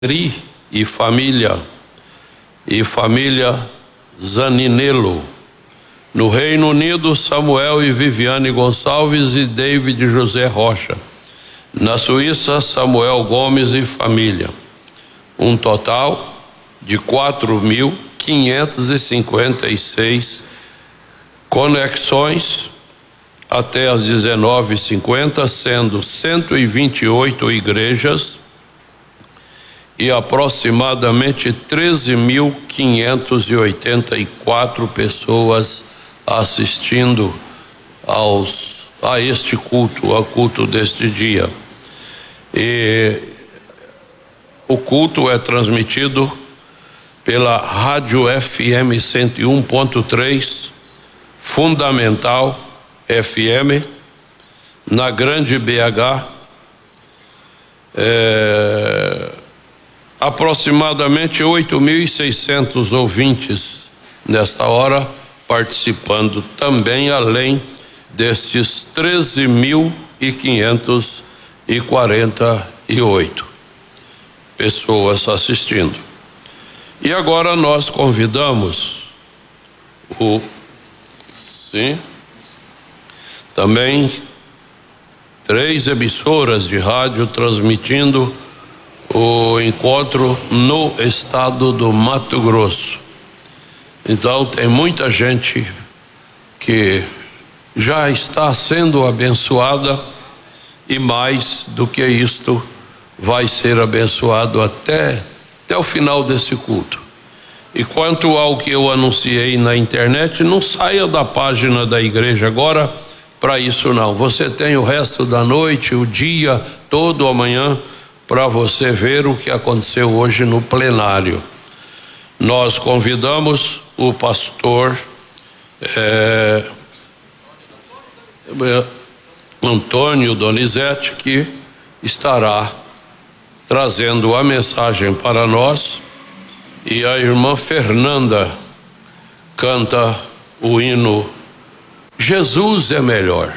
e família Zaninello. No Reino Unido, Samuel e Viviane Gonçalves e David José Rocha. Na Suíça, Samuel Gomes e família. Um total de 4.556 conexões até às 19h50, sendo 128 igrejas e aproximadamente 13.584 pessoas assistindo a este culto, ao culto deste dia. E o culto é transmitido pela Rádio FM 101.3, Fundamental FM, na Grande BH, aproximadamente 8.600 ouvintes nesta hora participando também, além destes 13.548 pessoas assistindo. E agora nós convidamos também 3 emissoras de rádio transmitindo o encontro no estado do Mato Grosso. Então tem muita gente que já está sendo abençoada e mais do que isto vai ser abençoado até o final desse culto. E quanto ao que eu anunciei na internet, não saia da página da igreja agora para isso não. Você tem o resto da noite, o dia todo, amanhã, para você ver o que aconteceu hoje no plenário. Nós convidamos o pastor Antônio Donizete, que estará trazendo a mensagem para nós, e a irmã Fernanda canta o hino Jesus é Melhor.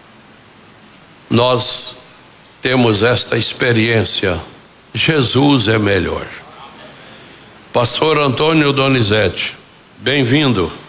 Nós temos esta experiência, Jesus é melhor. Pastor Antônio Donizete, bem-vindo.